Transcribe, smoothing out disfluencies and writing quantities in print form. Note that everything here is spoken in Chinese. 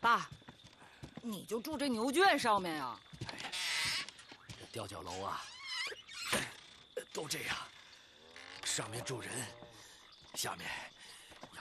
爸，你就住这牛圈上面呀？ 这吊脚楼啊，都这样，上面住人，下面